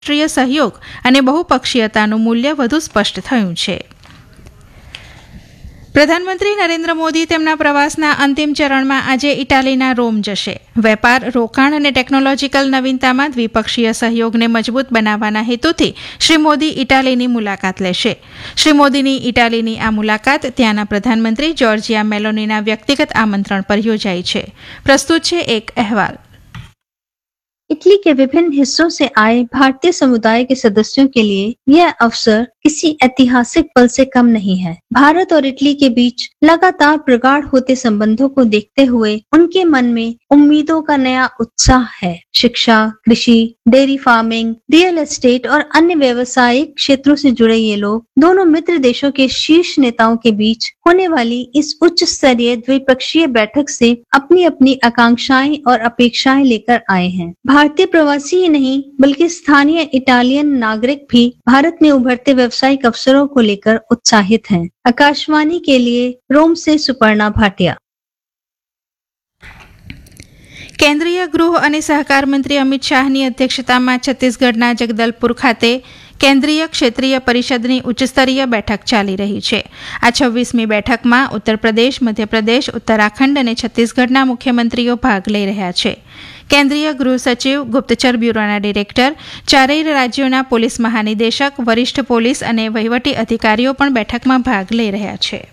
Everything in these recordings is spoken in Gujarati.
રાષ્ટ્રીય સહયોગ અને બહુપક્ષીયતાનું મૂલ્ય વધુ સ્પષ્ટ થયું છે. પ્રધાનમંત્રી નરેન્દ્ર મોદી તેમના પ્રવાસના અંતિમ ચરણમાં આજે ઇટાલીના રોમ જશે. વેપાર, રોકાણ અને ટેકનોલોજીકલ નવીનતામાં દ્વિપક્ષીય સહયોગને મજબૂત બનાવવાના હેતુથી શ્રી મોદી ઇટાલીની મુલાકાત લેશે. શ્રી મોદીની ઇટાલીની આ મુલાકાત ત્યાંના પ્રધાનમંત્રી જોર્જિયા મેલોનીના વ્યક્તિગત આમંત્રણ પર યોજાઈ છે. પ્રસ્તુત છે એક અહેવાલ. इटली के विभिन्न हिस्सों से आए भारतीय समुदाय के सदस्यों के लिए यह अवसर किसी ऐतिहासिक पल से कम नहीं है. भारत और इटली के बीच लगातार प्रगाढ़ होते संबंधों को देखते हुए उनके मन में उम्मीदों का नया उत्साह है. शिक्षा, कृषि, डेयरी फार्मिंग, रियल एस्टेट और अन्य व्यवसायिक क्षेत्रों से जुड़े ये लोग दोनों मित्र देशों के शीर्ष नेताओं के बीच होने वाली इस उच्च स्तरीय द्विपक्षीय बैठक से अपनी अपनी आकांक्षाएं और अपेक्षाएं लेकर आए हैं. भारतीय प्रवासी ही नहीं बल्कि स्थानीय इटालियन नागरिक भी भारत में उभरते व्यावसायिक अवसरों को लेकर उत्साहित हैं. आकाशवाणी के लिए रोम से सुपर्णा भाटिया. કેન્દ્રીય ગૃહ અને સહકાર મંત્રી અમિત શાહની અધ્યક્ષતામાં છત્તીસગઢના જગદલપુર ખાતે કેન્દ્રીય ક્ષેત્રીય પરિષદની ઉચ્ચસ્તરીય બેઠક ચાલી રહી છે. આ 26મી બેઠકમાં ઉત્તર પ્રદેશ, મધ્યપ્રદેશ, ઉત્તરાખંડ અને છત્તીસગઢના મુખ્યમંત્રીઓ ભાગ લઈ રહ્યા છે. કેન્દ્રીય ગૃહ સચિવ, ગુપ્તચર બ્યુરોના ડિરેક્ટર, ચારેય રાજ્યોના પોલીસ મહાનિદેશક, વરિષ્ઠ પોલીસ અને વહીવટી અધિકારીઓ પણ બેઠકમાં ભાગ લઈ રહ્યા છે.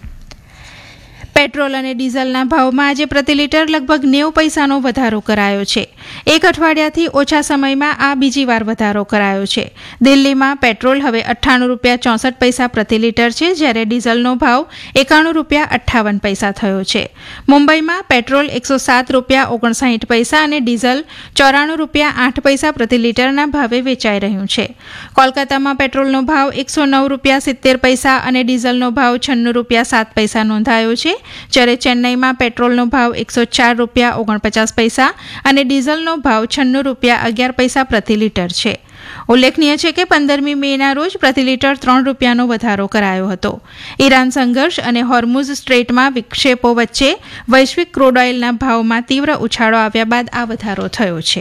પેટ્રોલ અને ડીઝલના ભાવમાં આજે પ્રતિ લીટર લગભગ 90 પૈસાનો વધારો કરાયો છે. એક અઠવાડિયાથી ઓછા સમયમાં આ બીજી વાર વધારો કરાયો છે. દિલ્હીમાં પેટ્રોલ હવે 98 રૂપિયા 64 પૈસા પ્રતિ લીટર છે, જ્યારે ડીઝલનો ભાવ 91 રૂપિયા 58 પૈસા થયો છે. મુંબઈમાં પેટ્રોલ 107 રૂપિયા 59 પૈસા અને ડીઝલ 94 રૂપિયા 8 પૈસા પ્રતિ લીટરના ભાવે વેચાઈ રહ્યું છે. કોલકાતામાં પેટ્રોલનો ભાવ 109 રૂપિયા 70 પૈસા અને ડીઝલનો ભાવ 96 રૂપિયા 7 પૈસા નોંધાયો છે, જ્યારે ચેન્નઈમાં પેટ્રોલનો ભાવ 104 રૂપિયા 49 પૈસા અને ડીઝલનો ભાવ 96 રૂપિયા 11 પૈસા પ્રતિ લીટર છે. ઉલ્લેખનીય છે કે 15મી મેના રોજ પ્રતિ લીટર 3 રૂપિયાનો વધારો કરાયો હતો. ઈરાન સંઘર્ષ અને હોર્મુઝ સ્ટ્રેટમાં વિક્ષેપો વચ્ચે વૈશ્વિક ક્રૂડ ઓઇલના ભાવમાં તીવ્ર ઉછાળો આવ્યા બાદ આ વધારો થયો છે.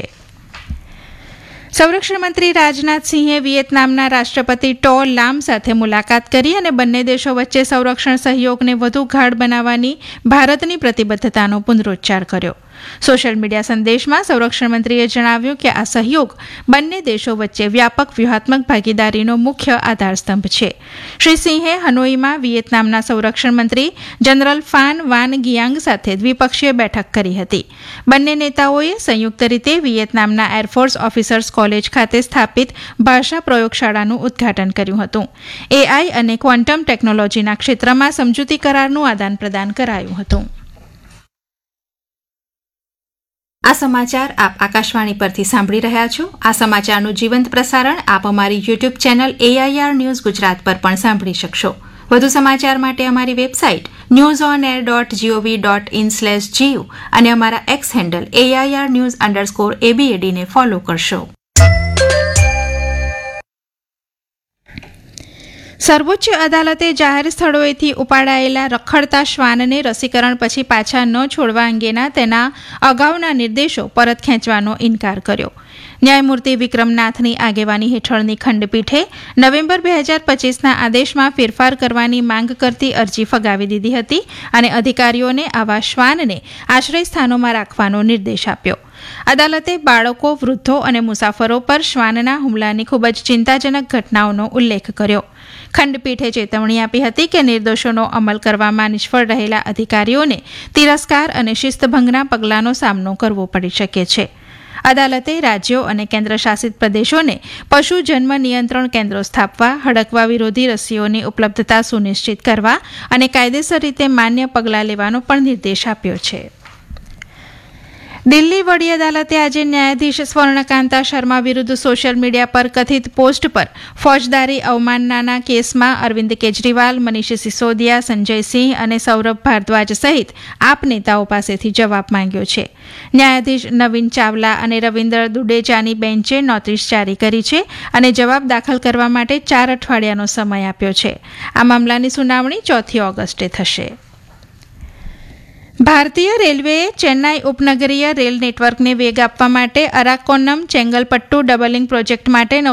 સંરક્ષણ મંત્રી રાજનાથસિંહે વિયેતનામના રાષ્ટ્રપતિ ટો લામ સાથે મુલાકાત કરી અને બંને દેશો વચ્ચે સંરક્ષણ સહયોગને વધુ ગાઢ બનાવવાની ભારતની પ્રતિબદ્ધતાનો પુનરોચ્ચાર કર્યો. સોશિયલ મીડિયા સંદેશમાં સંરક્ષણ મંત્રીએ જણાવ્યું કે આ સહયોગ બંને દેશો વચ્ચે વ્યાપક વ્યૂહાત્મક ભાગીદારીનો મુખ્ય આધારસ્તંભ છે. શ્રી સિંહે હનોઈમાં વિયેતનામના સંરક્ષણ મંત્રી જનરલ ફાન વાન ગિયાંગ સાથે દ્વિપક્ષીય બેઠક કરી હતી. બંને નેતાઓએ સંયુક્ત રીતે વિયેતનામના એરફોર્સ ઓફિસર્સ કોલેજ ખાતે સ્થાપિત ભાષા પ્રયોગશાળાનું ઉદ્ઘાટન કર્યું હતું. એઆઈ અને ક્વોન્ટમ ટેકનોલોજીના ક્ષેત્રમાં સમજૂતી કરારનું આદાન પ્રદાન કરાયું હતું. આ સમાચાર આપ આકાશવાણી પરથી સાંભળી રહ્યા છો. આ સમાચારનું જીવંત પ્રસારણ આપ અમારી YouTube channel AIR news Gujarat પર પણ સાંભળી શકશો. વધુ સમાચાર માટે અમારી વેબસાઇટ newsonair.gov.in/gov અને અમારા એક્સ હેન્ડલ AIR_news_ABAD ને ફોલો કરશો. સર્વોચ્ચ અદાલતે જાહેર સ્થળોએથી ઉપાડાયેલા રખડતા શ્વાનને રસીકરણ પછી પાછા ન છોડવા અંગેના તેના અગાઉના નિર્દેશો પરત ખેંચવાનો ઇનકાર કર્યો. ન્યાયમૂર્તિ વિક્રમનાથની આગેવાની હેઠળની ખંડપીઠે નવેમ્બર 2025ના આદેશમાં ફેરફાર કરવાની માંગ કરતી અરજી ફગાવી દીધી હતી અને અધિકારીઓને આવા શ્વાનને આશ્રય સ્થાનોમાં રાખવાનો નિર્દેશ આપ્યો. અદાલતે બાળકો, વૃદ્ધો અને મુસાફરો પર શ્વાનના હુમલાની ખૂબ જ ચિંતાજનક ઘટનાઓનો ઉલ્લેખ કર્યો. ખંડપીઠે ચેતવણી આપી હતી કે નિર્દેશોનો અમલ કરવામાં નિષ્ફળ રહેલા અધિકારીઓને તિરસ્કાર અને શિસ્તભંગના પગલાંનો સામનો કરવો પડી શકે છે. અદાલતે રાજ્યો અને કેન્દ્રશાસિત પ્રદેશોને પશુ જન્મ નિયંત્રણ કેન્દ્રો સ્થાપવા, હડકવા વિરોધી રસીઓની ઉપલબ્ધતા સુનિશ્ચિત કરવા અને કાયદેસર રીતે માન્ય પગલાં લેવાનો પણ નિર્દેશ આપ્યો છે. દિલ્હી વડી અદાલતે આજે ન્યાયાધીશ સ્વર્ણકાંતા શર્મા વિરુદ્ધ સોશિયલ મીડિયા પર કથિત પોસ્ટ પર ફોજદારી અવમાનનાના કેસમાં અરવિંદ કેજરીવાલ, મનીષ સિસોદિયા, સંજય સિંહ અને સૌરભ ભારદ્વાજ સહિત આપ નેતાઓ પાસેથી જવાબ માંગ્યો છે. ન્યાયાધીશ નવીન ચાવલા અને રવિન્દ્ર દુડેજાની બેન્ચે નોટિસ જારી કરી છે અને જવાબ દાખલ કરવા માટે 4 અઠવાડિયાનો સમય આપ્યો છે. આ મામલાની સુનાવણી 4 ઓગસ્ટે થશે. ભારતીય રેલવેએ ચેન્નાઈ ઉપનગરીય રેલ નેટવર્કને વેગ આપવા માટે અરાકોનમ ચેંગલપટ્ટુ ડબલિંગ પ્રોજેક્ટ માટે